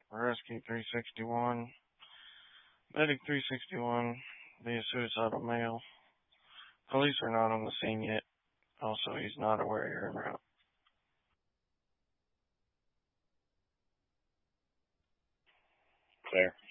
Rescue 361. Medic 361 via suicidal male. Police are not on the scene yet. Also, he's not aware you're en route. Clear.